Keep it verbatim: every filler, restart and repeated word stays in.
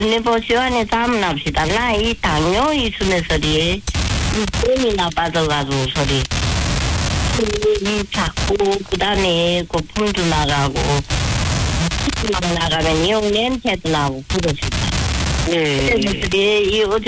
네버 시간에 담납시다. 나 이 당뇨 있으면서리 이 몸이 나빠져가지고 소리 이 자꾸 그다음에 거품도 나가고 막 나가면 이 냄새도 나고 그러시다. 예. 그래서 이 어제